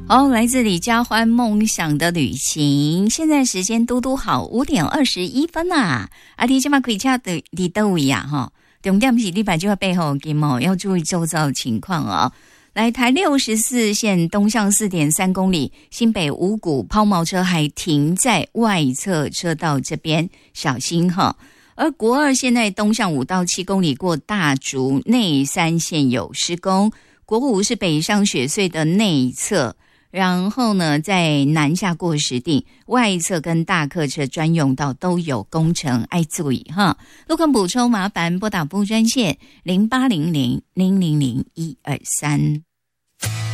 好，来自李佳欢梦想的旅行。现在时间嘟嘟好5:21啊！阿弟今嘛开车的离倒位啊哈，重点是你把这个背后给毛要注意周遭情况哦。来台64线东向 4.3 公里，新北五股抛锚车还停在外侧车道这边，小心哈。而国2现在东向5到7公里过大竹内3线有施工，国5是北上雪隧的内侧。然后呢，在南下过石碇外侧跟大客车专用道都有工程，爱注意哈。路况补充麻烦拨打服务专线0800000123。